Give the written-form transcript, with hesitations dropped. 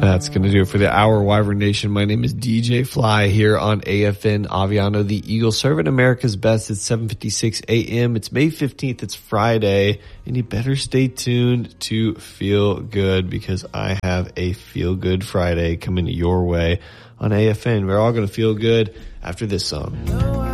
That's going to do it for the hour, Wyvern Nation. My name is DJ Fly here on AFN Aviano, the Eagle serving America's best at 7:56 a.m. It's May 15th. It's Friday, and you better stay tuned to Feel Good because I have a Feel Good Friday coming your way on AFN. We're all going to feel good after this song.